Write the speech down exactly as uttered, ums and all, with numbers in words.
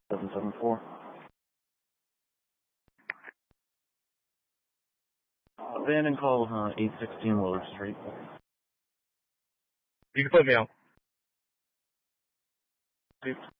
seven seven four. Uh, van and call uh, eight sixteen Willard Street. You can put me on. Two.